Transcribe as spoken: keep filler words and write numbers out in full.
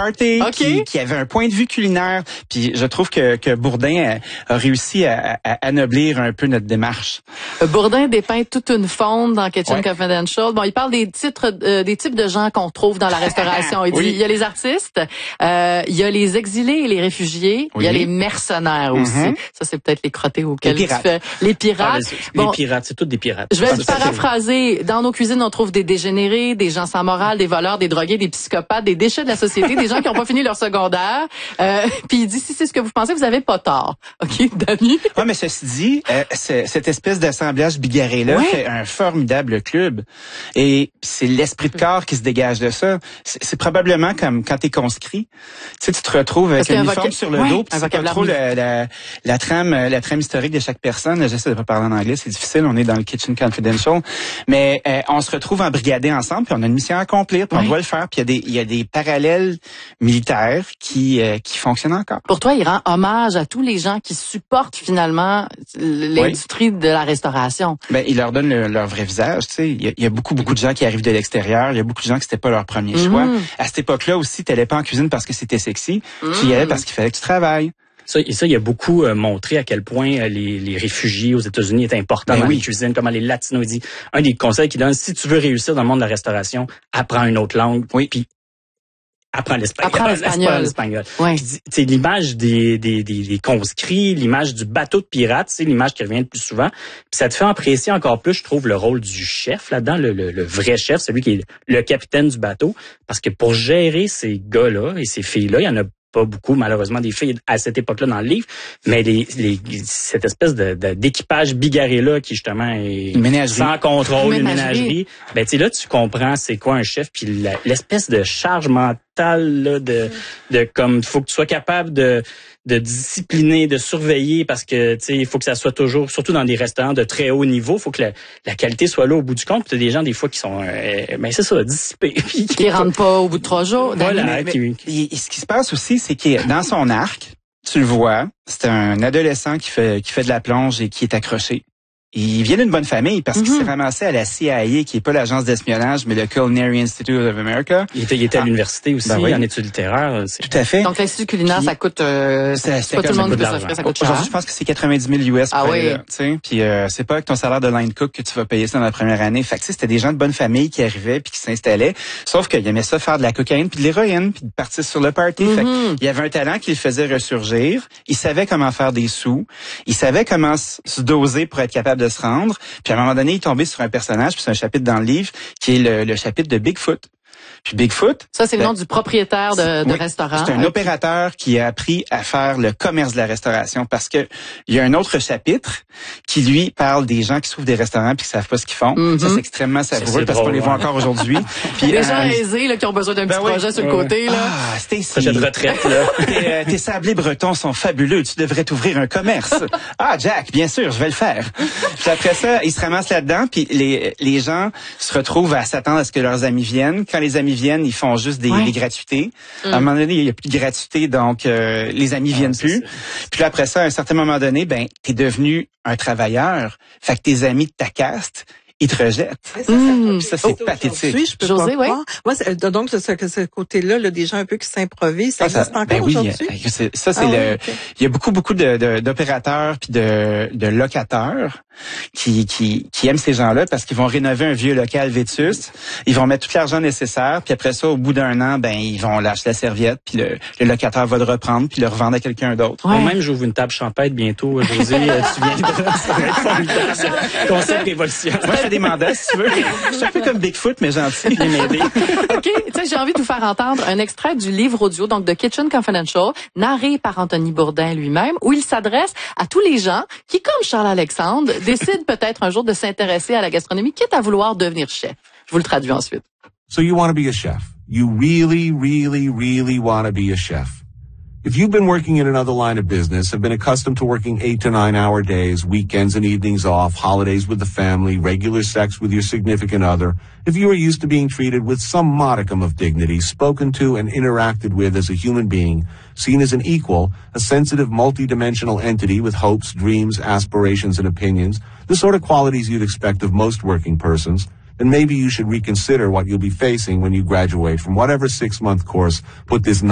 party, okay. qui, qui avait un point de vue culinaire. Puis je trouve que, que Bourdin a, a réussi à, à anoblir un peu notre démarche. Bourdin dépeint toute une faune dans Kitchen ouais. Confidential. Bon, il parle des titres, euh, des types de gens qu'on trouve dans la restauration. Il dit, oui. il y a les artistes, euh, il y a les exilés et les réfugiés, oui. il y a les mercenaires aussi. Mm-hmm. Ça, c'est peut-être les crottés auxquels les pirates. tu fais. Les pirates. Ah, bon, les pirates, c'est tous des pirates. Je vais te paraphraser. Dans nos cuisines, on trouve des dégénérés, des gens sans morale, des voleurs, des drogués, des psychopathes, des déchets de la société, des gens qui n'ont pas fini leur secondaire. Euh, puis il dit, si c'est ce que vous pensez, vous avez pas tort. OK, Dani? Oui, mais ceci dit, euh, cette espèce d'assemblage bigarré-là ouais. fait un formidable club. Et c'est l'esprit de corps qui se dégage de ça. C'est, c'est probablement comme quand t'es conscrit. Tu sais, tu te retrouves avec un uniforme voca- sur le ouais, dos, puis c'est pas trop la, la, la trame, la trame historique de chaque personne. J'essaie de pas parler en anglais, c'est difficile. On est dans le Kitchen Confidential. Mais euh, on se retrouve embrigadés ensemble, puis on a une mission à accomplir, puis ouais. on doit le faire. Puis il y a des, il y a des parallèles militaires qui, euh, qui fonctionnent encore. Pour toi, il rend hommage à tous les gens qui supportent finalement l'industrie oui. de la restauration. Ben, il leur donne le, leur vrai visage. Tu sais, il y, a, il y a beaucoup, beaucoup de gens qui arrivent de l'extérieur. Il y a beaucoup de gens qui c'était pas leur premier mm-hmm. choix. À cette époque-là aussi, t'allais pas en cuisine parce que c'était sexy. Mm. Tu y allais parce qu'il fallait que tu travailles. Ça, et ça, il y a beaucoup euh, montré à quel point euh, les, les réfugiés aux États-Unis étaient importants ben dans oui. les cuisines, comment les Latinos. Il dit, un des conseils qu'il donne, si tu veux réussir dans le monde de la restauration, apprends une autre langue. Oui. Puis apprends l'espagnol. Apprends l'espagnol. l'espagnol. Oui. C'est l'image des, des, des, des conscrits, l'image du bateau de pirate, c'est l'image qui revient le plus souvent. Puis ça te fait apprécier encore plus, je trouve, le rôle du chef là-dedans, le, le, le vrai chef, celui qui est le capitaine du bateau. Parce que pour gérer ces gars-là et ces filles-là, il y en a pas beaucoup, malheureusement, des filles à cette époque-là dans le livre, mais les, les, cette espèce de, de, d'équipage bigarré-là qui, justement, est ménagerie. sans contrôle, une ménagerie. ménagerie. Ben, tu sais, là, tu comprends c'est quoi un chef, puis la, l'espèce de charge mentale, là, de, de comme, faut que tu sois capable de, de discipliner, de surveiller, parce que, tu sais, il faut que ça soit toujours, surtout dans des restaurants de très haut niveau, il faut que la, la qualité soit là au bout du compte. Puis t'as des gens, des fois, qui sont, euh, ben, c'est ça, dissipés. Qui, qui rentrent pas au bout de trois jours. Voilà. Mais, mais, qui, qui... Ce qui se passe aussi, c'est que dans son arc, tu le vois, c'est un adolescent qui fait, qui fait de la plonge et qui est accroché. Il vient d'une bonne famille parce mm-hmm. qu'il s'est ramassé à la C I A, qui est pas l'agence d'espionnage, mais le Culinary Institute of America. Il était, il était à ah. l'université aussi, ben oui. en études littéraires. C'est... Tout à fait. Donc l'Institut culinaire, puis, ça coûte... Euh, ça, c'est pas tout le monde qui peut s'offrir, ça coûte cher. Aujourd'hui, je pense que c'est quatre-vingt-dix mille U S. Ah oui. Tu sais, puis euh, c'est pas avec ton salaire de line cook que tu vas payer ça dans la première année. Fait que c'était des gens de bonne famille qui arrivaient puis qui s'installaient. Sauf qu'ils aimaient ça faire de la cocaïne puis de l'héroïne puis de partir sur le party. Mm-hmm. Fait qu'il y avait un talent qui le faisait ressurgir. Il savait comment faire des sous. Il savait comment se doser pour être capable de se rendre. Puis à un moment donné, il est tombé sur un personnage, puis c'est un chapitre dans le livre, qui est le, le chapitre de Bigfoot. Puis Bigfoot... Ça, c'est ben, le nom du propriétaire de, de oui, restaurant. C'est un okay. opérateur qui a appris à faire le commerce de la restauration parce que il y a un autre chapitre qui, lui, parle des gens qui s'ouvrent des restaurants puis qui savent pas ce qu'ils font. Mm-hmm. Ça, c'est extrêmement savoureux c'est parce drôle, qu'on les voit ouais. encore aujourd'hui. Puis des euh, gens aisés là, qui ont besoin d'un ben petit oui, projet sur le côté. Là. Ah, Stacy. Projet de retraite, là. tes, euh, tes sablés bretons sont fabuleux. Tu devrais t'ouvrir un commerce. Ah, Jack, bien sûr, je vais le faire. Puis après ça, ils se ramassent là-dedans puis les, les gens se retrouvent à s'attendre à ce que leurs amis viennent. Quand les amis viennent, ils font juste des, ouais. des gratuités. Mm. À un moment donné, il n'y a plus de gratuité, donc euh, les amis ah, viennent plus. Ça. Puis là, après ça, à un certain moment donné, ben, t'es devenu un travailleur. Fait que tes amis de ta caste, ils te rejettent. Ça, mmh. ça, ça, c'est pathétique. Je peux José, oui. Moi, c'est, donc, ce, ce, ce côté-là, là, des gens un peu qui s'improvisent, ça, ça existe encore ben oui, aujourd'hui? C'est, ça, c'est ah, le, ouais, okay. il y a beaucoup, beaucoup de, de, d'opérateurs puis de, de locataires qui, qui, qui aiment ces gens-là parce qu'ils vont rénover un vieux local vétuste. Ils vont mettre tout l'argent nécessaire puis après ça, au bout d'un an, ben, ils vont lâcher la serviette puis le, le locataire va le reprendre puis le revendre à quelqu'un d'autre. Ouais. Moi-même, j'ouvre une table champêtre bientôt, José. Tu viendras. Ça va être formidable. Concept révolution. Moi, je fais des mandats, si tu veux. Je suis un peu comme Bigfoot, mais gentil, viens m'aider. OK. Tu sais, j'ai envie de vous faire entendre un extrait du livre audio, donc de Kitchen Confidential, narré par Anthony Bourdin lui-même, où il s'adresse à tous les gens qui, comme Charles-Alexandre, décident peut-être un jour de s'intéresser à la gastronomie, quitte à vouloir devenir chef. Je vous le traduis ensuite. So you want to be a chef. You really, really, really want to be a chef. If you've been working in another line of business, have been accustomed to working eight to nine hour days, weekends and evenings off, holidays with the family, regular sex with your significant other, if you are used to being treated with some modicum of dignity, spoken to and interacted with as a human being, seen as an equal, a sensitive, multidimensional entity with hopes, dreams, aspirations, and opinions, the sort of qualities you'd expect of most working persons, then maybe you should reconsider what you'll be facing when you graduate from whatever six-month course put this